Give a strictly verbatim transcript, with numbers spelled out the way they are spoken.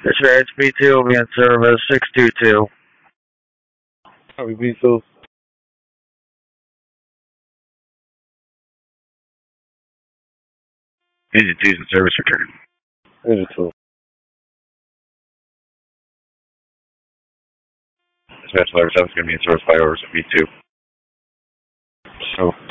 Dispatch B two will be in service six two two. Copy B two. Engine two is in service return. Engine two. Dispatch eleven seven is going to be in service by orders of B two. So.